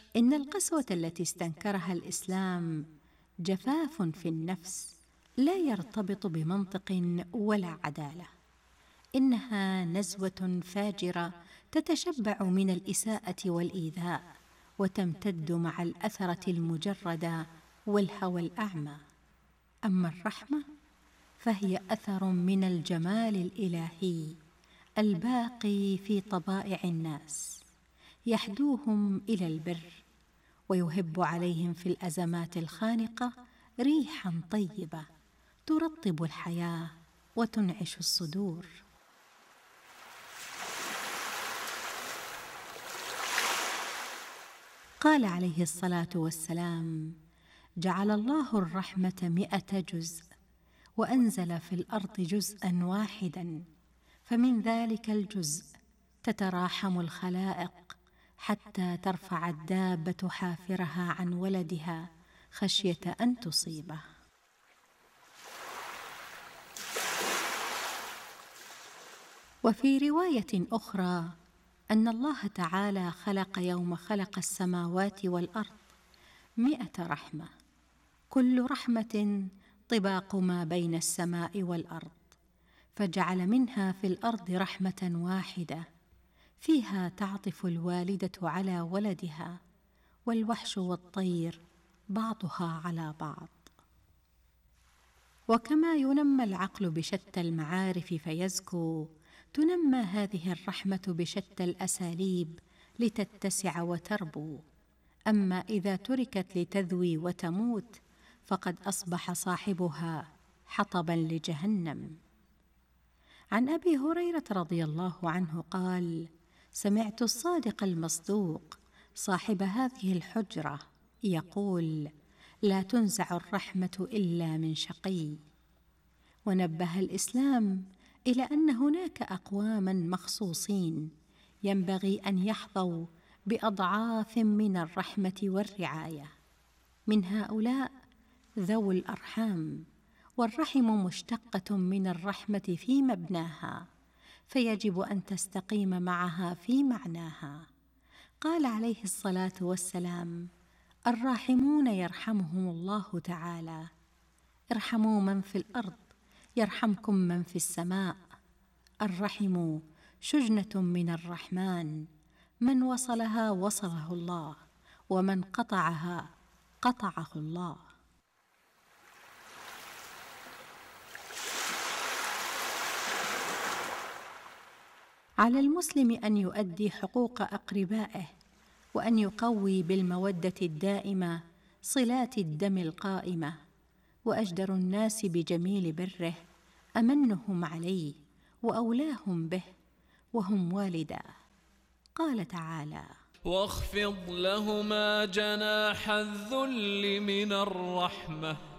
إن القسوة التي استنكرها الإسلام جفاف في النفس لا يرتبط بمنطق ولا عدالة، إنها نزوة فاجرة تتشبع من الإساءة والإيذاء، وتمتد مع الأثرة المجردة والهوى الأعمى. أما الرحمة فهي أثر من الجمال الإلهي الباقي في طبائع الناس، يحدوهم إلى البر، ويهب عليهم في الأزمات الخانقة ريحا طيبة ترطب الحياة وتنعش الصدور. قال عليه الصلاة والسلام: جعل الله الرحمة 100 جزء، وأنزل في الأرض جزءا واحدا، فمن ذلك الجزء تتراحم الخلائق حتى ترفع الدابة حافرها عن ولدها خشية أن تصيبه. وفي رواية أخرى أن الله تعالى خلق يوم خلق السماوات والأرض 100 رحمة، كل رحمة طباق ما بين السماء والأرض، فجعل منها في الأرض رحمة واحدة فيها تعطف الوالدة على ولدها، والوحش والطير بعضها على بعض. وكما ينمى العقل بشتى المعارف فيزكو، تنمى هذه الرحمة بشتى الأساليب لتتسع وتربو. أما إذا تركت لتذوي وتموت فقد أصبح صاحبها حطبا لجهنم. عن أبي هريرة رضي الله عنه قال: سمعت الصادق المصدوق صاحب هذه الحجرة يقول: لا تنزع الرحمة إلا من شقي. ونبه الإسلام إلى أن هناك أقواما مخصوصين ينبغي أن يحظوا بأضعاف من الرحمة والرعاية، من هؤلاء ذوو الأرحام، والرحم مشتقة من الرحمة في مبناها، فيجب أن تستقيم معها في معناها. قال عليه الصلاة والسلام: الراحمون يرحمهم الله تعالى، ارحموا من في الأرض يرحمكم من في السماء. الرحم شجنة من الرحمن، من وصلها وصله الله، ومن قطعها قطعه الله. على المسلم أن يؤدي حقوق أقربائه، وأن يقوي بالمودة الدائمة صلات الدم القائمة، وأجدر الناس بجميل بره أمنهم عليه وأولاهم به، وهم والداه. قال تعالى: واخفض لهما جناح الذل من الرحمة